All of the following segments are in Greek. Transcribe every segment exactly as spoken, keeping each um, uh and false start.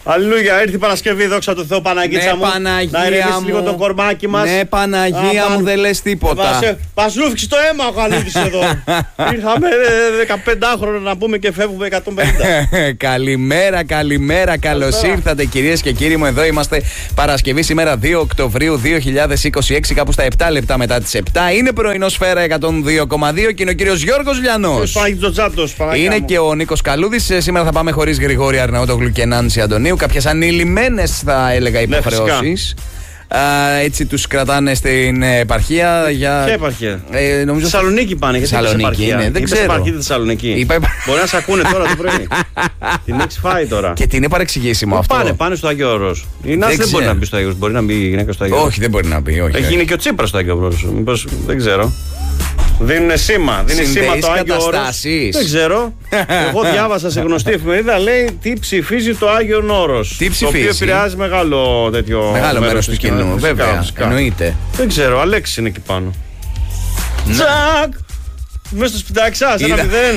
Αλληλούια, ήρθε η Παρασκευή, δόξα τω Θεώ, Παναγίτσα ναι, μου. Παναγία να ηρεμήσει μου. λίγο το κορμάκι μας. Ναι, Παναγία μου, δεν λες τίποτα. Μας ρούφηξε το αίμα ο Καλούδης εδώ. Ήρθαμε δεκαπεντάχρονο να πούμε και φεύγουμε εκατόν πενήντα. Καλημέρα, καλημέρα, καλώς ήρθατε κυρίες και κύριοι μου. Εδώ είμαστε Παρασκευή σήμερα δύο Οκτωβρίου δύο χιλιάδες είκοσι έξι, κάπου στα επτά λεπτά μετά τις επτά. Είναι πρωινό Σφαίρα εκατόν δύο κόμμα δύο και είναι ο κύριος Γιώργος Λιανός. Είναι και ο Νίκος Καλούδης. Σήμερα θα πάμε χωρίς Γρηγόρη Αρναούτογλου και Νάνση Αντωνίου. Κάποιες ανηλυμένες, θα έλεγα, υποχρεώσεις. Uh, έτσι τους κρατάνε στην επαρχία. Για... Ποια επαρχία? Ε, νομίζω Θεσσαλονίκη πάνε. Γιατί Θεσσαλονίκη είναι, δεν ξέρω. Επαρχία τη Θεσσαλονίκη. Είπα... Μπορεί να σε ακούνε τώρα το πρωί. Την έχεις φάει τώρα. Και τι είναι παρεξηγήσιμο αυτό. Πάνε, πάνε στο Άγιο Όρος. Η Νάση δεν, δεν μπορεί να μπει στο Άγιο Όρος. Μπορεί να μπει η γυναίκα στο Άγιο Όρος. Όχι, δεν μπορεί να μπει. Όχι, έχει γίνει και ο Τσίπρας στο Άγιο Όρος. Μήπως δεν ξέρω. Δίνουν σήμα. Δίνει σήμα το Άγιο Όρος. Δεν ξέρω. Εγώ διάβασα σε γνωστή εφημερίδα, λέει τι ψηφίζει το Άγιο Όρος. Τι ψηφίζει. Το οποίο επηρεάζει μεγάλο τέτοιο. Μεγάλο μέρος του κοινού. Βέβαια. Εννοείται. Δεν ξέρω, Αλέξη είναι εκεί πάνω. Τσακ! Μέσα στο σπιτάκι σας, ένα μηδέν.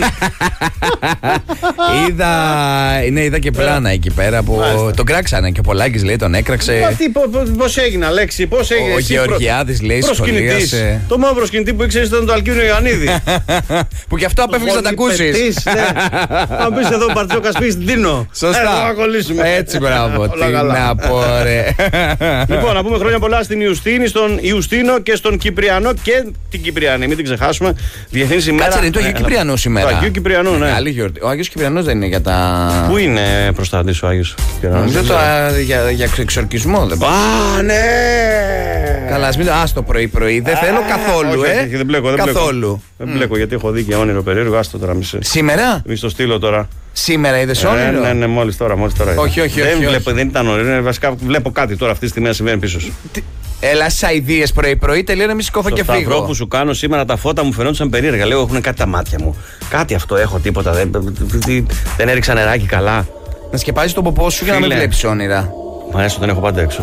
Είδα, ναι, είδα και πλάνα εκεί πέρα που τον κράξανε και ο Πολάκης λέει τον έκραξε. Μα τι, πώς έγινε Αλέξη, πώς έγινε? Ο Γεωργιάδης λέει σχολίασε. Το μόνο προσκυνητή που ήξερες ήταν το Αλκίνο Ιωαννίδη. Που κι αυτό απέφυγες να τα ακούσεις. Αν πεις εδώ Μπαρτζόκας πεις Δίνο. Σωστά. Έτσι μπράβο, τι να πω ρε. Λοιπόν, να πούμε χρόνια πολλά στην Ιουστίνη, στον Ιουστίνο και στον Κυπριανό και την Κυπριανή, μην την ξεχάσουμε. Διεθνής ημέρα. Κάτσε, είναι το Αγίου Κυπριανού σήμερα. Το Αγίου Κυπριανού, ναι. Ο Άγιος Κυπριανός δεν είναι για τα. Πού είναι προστάτης ο Άγιος Κυπριανός? Νομίζω για, για εξορκισμό δεν πάει. Α, ναι! Καλά, ας μην το. Άστο πρωί-πρωί. Δεν θέλω καθόλου, όχι, ε. Όχι, δεν μπλέκω, δεν καθόλου. Δεν μπλέκω γιατί έχω δει και όνειρο περίεργο. Άστο τώρα, μισέ. Σήμερα? Μη στο στείλω τώρα. Σήμερα είδες όνειρο? Ναι, ναι, μόλις τώρα, μόλις τώρα. Όχι, όχι, δεν όχι. Βλέπω, δεν ήταν όνειρο. Βασικά βλέπω κάτι τώρα αυτή τη στιγμή να συμβαίνει πίσω σου. Έλα στι αηδίες πρωί-πρωί, τελείω να μην σηκώθω και φύγω. Το σταυρό που σου κάνω σήμερα τα φώτα μου φαινόντουσαν περίεργα. Λέω έχουν κάτι τα μάτια μου. Κάτι αυτό έχω, τίποτα. Δεν, δεν έριξα νεράκι καλά. Να σκεπάζεις τον ποπό σου για να μην βλέπεις όνειρα. Μ' αρέσει όταν έχω πάντα έξω.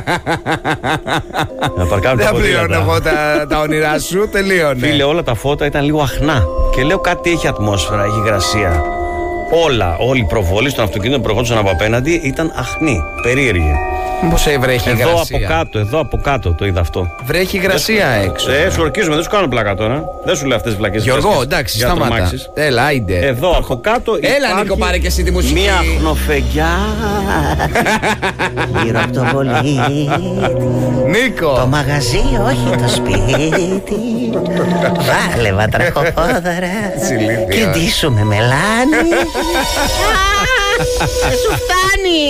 Να παρκάρω τα ποδήλατα. Δεν πληρώνω εγώ τα, τα όνειρά σου, τελείωνε. Φίλε, όλα τα φώτα ήταν λίγο αχνά. Και λέω κάτι έχει ατμόσφαιρα, έχει υγρασία. Όλα, όλη η προβολή στον αυτοκίνητο που προχώρησαν από απέναντι ήταν αχνή, περίεργη. Μήπως βρέχει εδώ υγρασία? Εδώ από κάτω, εδώ από κάτω το είδα αυτό. Βρέχει υγρασία έξω. Ε, σου ορκίζουμε, δεν σου κάνω πλάκα τώρα. Δεν σου λέω αυτές τις βλακές. Γιώργο, εντάξει, σταμάτα. Έλα, άιντε. Εδώ από κάτω. Έλα, Νίκο, πάρε και εσύ τη μουσική. Μια χνοφεγιά γύρω από το πολίτη. Νίκο. Το μαγαζί, όχι το σπίτι. Βάλε βατραχοπόδαρα και ντύσου με μελάνι. Δεν σου φτάνει.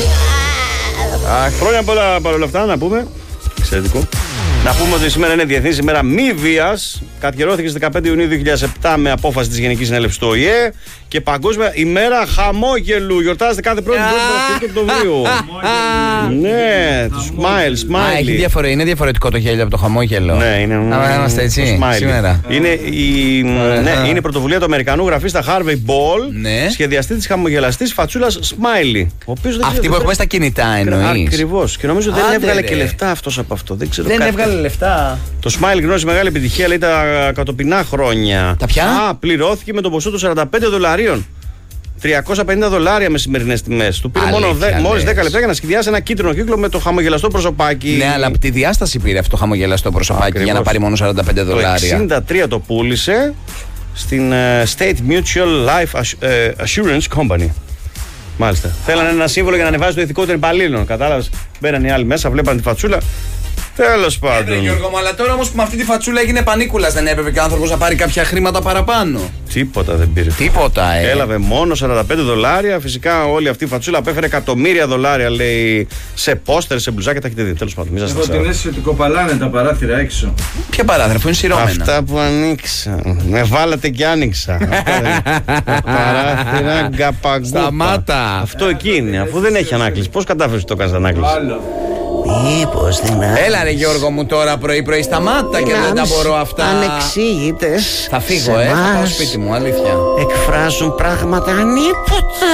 Χρόνια πολλά παρόλα αυτά, να πούμε. Εξαιρετικό. Να πούμε ότι σήμερα είναι Διεθνής ημέρα μη βίας. Καθιερώθηκε στις δεκαπέντε Ιουνίου δύο χιλιάδες επτά με απόφαση της Γενικής Συνέλευσης του Ο Η Ε. Και Παγκόσμια ημέρα χαμόγελου. Γιορτάζεται κάθε πρώτη του Οκτωβρίου. Ναι, το smile, smile. Έχει διαφορε... Είναι διαφορετικό το γέλιο από το χαμόγελο. Ναι, είναι. Να είμαστε έτσι σήμερα. Είναι η, ναι, είναι η πρωτοβουλία του Αμερικανού γραφίστα Harvey Ball, ναι. Σχεδιαστή της χαμογελαστής φατσούλας Smiley. Αυτή που έχουμε στα κινητά εννοείς? Ακριβώς. Και νομίζω δεν έβγαλε και λεφτά αυτός από αυτό. Δεν ξέρω. Δεν έβγαλε λεφτά. Το Smiley γνώρισε μεγάλη επιτυχία, λέει, τα κατοπινά χρόνια. Τα ποια? Α, πληρώθηκε με το ποσό των σαράντα πέντε δολαρίων. τριακόσια πενήντα δολάρια με σημερινές τιμές. Του πήρε μόνο μόλις δέκα λεπτά για να σχεδιάσει ένα κίτρινο κύκλο με το χαμογελαστό προσωπάκι. Ναι, αλλά από τη διάσταση πήρε αυτό το χαμογελαστό προσωπάκι. Ακριβώς. Για να πάρει μόνο σαράντα πέντε δολάρια. Το εξήντα τρία το πούλησε στην uh, State Mutual Life Assurance Company. Μάλιστα. Θέλανε ένα σύμβολο για να ανεβάζει το ηθικό των υπαλλήλων. Κατάλαβες. Μπαίναν οι άλλοι μέσα, βλέπαν τη φατσούλα. Τέλος πάντων. Ε, Γιώργο, αλλά τώρα όμως που με αυτή τη φατσούλα έγινε πανίκουλας, δεν έπρεπε και ο άνθρωπος να πάρει κάποια χρήματα παραπάνω? Τίποτα δεν πήρε. Τίποτα, ε. Έλαβε μόνο σαράντα πέντε δολάρια. Φυσικά όλη αυτή η φατσούλα απέφερε εκατομμύρια δολάρια, λέει, σε πόστερ, σε μπλουζάκια. Τα έχετε δει. Τέλος πάντων. Εγώ την αίσθηση ότι κοπαλάνε τα παράθυρα έξω. Ποια παράθυρα, που είναι σειρώμενα? Αυτά που ανοίξαν. Με βάλατε και άνοιξα. Παράθυρα γκαπαγκούπα. Σταμάτα. Αυτό εκεί είναι. Αφού δεν έχει ανάκληση. Πώς κατάφερες το κάνεις ανάκληση? Μήπως δεν άρχισε. Έλα ρε Γιώργο μου τώρα πρωί-πρωί, σταμάτα και δεν τα μπορώ αυτά. Ανεξήγητες. Θα φύγω, ε, θα πάω σπίτι μου, αλήθεια. Εκφράζουν πράγματα ανίποτα.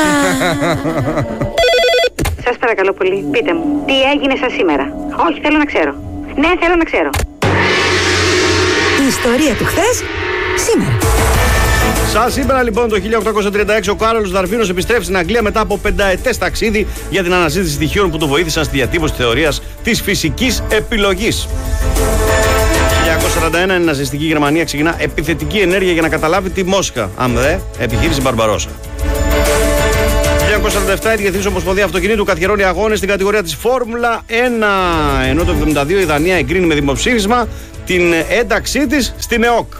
Σας παρακαλώ πολύ, πείτε μου, τι έγινε σας σήμερα? Όχι, θέλω να ξέρω. Ναι, θέλω να ξέρω. Η ιστορία του χθες, σήμερα. Σαν σήμερα λοιπόν το χίλια οκτακόσια τριάντα έξι ο Κάρολος Δαρβίνος επιστρέφει στην Αγγλία μετά από πενταετές ταξίδι για την αναζήτηση στοιχείων που του βοήθησαν στη διατύπωση θεωρίας της φυσικής επιλογής. χίλια εννιακόσια σαράντα ένα η ναζιστική Γερμανία ξεκινά επιθετική ενέργεια για να καταλάβει τη Μόσχα. Αμδε, επιχείρηση Μπαρμπαρόσα. χίλια εννιακόσια σαράντα επτά η Διεθνής Ομοσπονδία Αυτοκινήτου καθιερώνει αγώνες στην κατηγορία της Φόρμουλα ένα. Ενώ το εβδομήντα δύο η Δανία εγκρίνει με δημοψήφισμα την ένταξή της στην ΕΟΚ.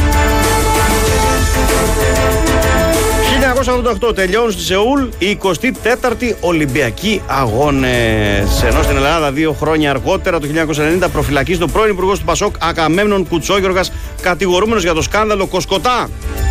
χίλια εννιακόσια ογδόντα οκτώ τελειώνουν στη Σεούλ οι εικοστή τέταρτη Ολυμπιακοί Αγώνες. Ενώ στην Ελλάδα δύο χρόνια αργότερα, το χίλια εννιακόσια ενενήντα, προφυλακίζει τον πρώην υπουργός του Πασόκ Αγαμέμνων Κουτσόγιοργας, κατηγορούμενος για το σκάνδαλο Κοσκοτά.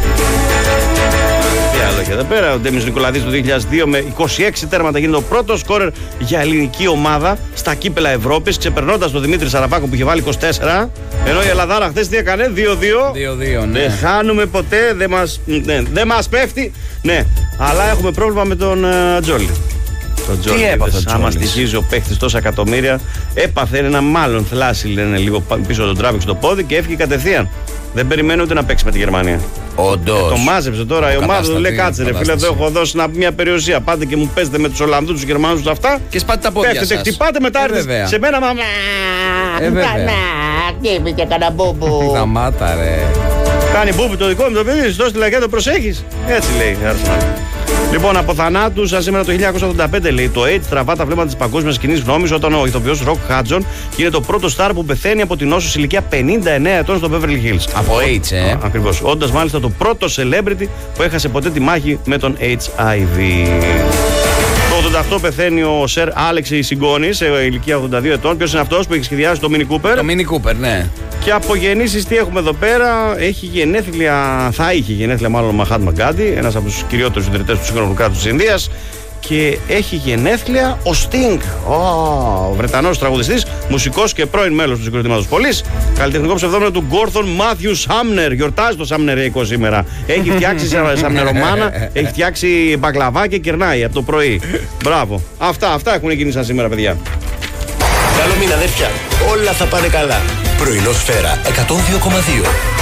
Τι άλλο έχει εδώ πέρα, ο Ντέμις Νικολαδής το δύο χιλιάδες δύο με είκοσι έξι τέρματα γίνεται ο πρώτος σκόρερ για ελληνική ομάδα στα κύπελα Ευρώπης, ξεπερνώντας τον Δημήτρη Σαραπάκο που είχε βάλει είκοσι τέσσερα. Ενώ η Ελλαδάρα χθες τι έκανε, δύο δύο. δύο δύο, ναι. Δεν χάνουμε ποτέ, δεν μας, ναι, δεν μας πέφτει. Ναι, αλλά έχουμε πρόβλημα με τον uh, Τζόλι. Το Τζόλι, τι έπαθε ο Τζόλις? Άμα στοιχίζει ο παίχτης τόσα εκατομμύρια, έπαθε ένα μάλλον θλάση, λένε, λίγο πίσω τον τράβηξε το πόδι και έφυγε κατευθείαν. Δεν περιμένει ούτε να παίξει με τη Γερμανία. Όντως. Ε, το μάζεψε τώρα η ομάδα του. Λέει κάτσε, ρε φίλε, εδώ έχω δώσει να, μια περιουσία. Πάτε και μου παίζετε με τους Ολλανδούς, τους Γερμανούς, τους αυτά. Και σπάτε τα πόδια. Πέφτετε, σας. χτυπάτε μετά. Ε, σε μένα, μαμά. Ε, βέβαια. Και και κανένα μπούμπου. Σταμάτα, ρε. Κάνει μπούμπι το δικό μου το παιδί, σου δώσει τη το προσέχεις. Έτσι λέει η Arsenal. Λοιπόν, από θανάτου, σαν σήμερα το χίλια εννιακόσια ογδόντα πέντε λέει, το AIDS τραβά τα βλέμματα της παγκόσμιας κοινής γνώμης όταν ο ηθοποιός Ροκ Χάτζον γίνεται το πρώτο στάρ που πεθαίνει από την νόσο σε ηλικία πενήντα εννέα ετών στο Beverly Hills. Από AIDS, ε. Ακριβώς. Όντας μάλιστα το πρώτο celebrity που έχασε ποτέ τη μάχη με τον έιτς άι βι. Το ογδόντα οκτώ πεθαίνει ο Σερ Άλεξ Σιγκόνη σε ηλικία ογδόντα δύο ετών. Ποιος είναι αυτός που έχει σχεδιάσει το Mini Cooper? Το Mini Cooper, ναι. Και από γεννήσεις τι έχουμε εδώ πέρα? Έχει γενέθλια, θα είχε γενέθλια μάλλον ο Μαχάτμα Γκάντι, ένας από τους κυριότερους ιδρυτές του σύγχρονου κράτους της Ινδίας. Και έχει γενέθλια ο Sting, ο Βρετανός τραγουδιστής, μουσικός και πρώην μέλος του Συγκροτήματος Πολύς. Καλλιτεχνικό ψευδόνυμο του Γκόρθον Μάθιου Σάμνερ. Γιορτάζει το Σάμνερέικο σήμερα. Έχει φτιάξει σαμνερομάνα, έχει φτιάξει μπακλαβά και κερνάει από το πρωί. Μπράβο. Αυτά, αυτά έχουν γίνει σαν σήμερα, παιδιά. Καλό μήνα, αδέρφια. Όλα θα πάνε καλά. Πρωινό Σφαίρα εκατόν δύο κόμμα δύο.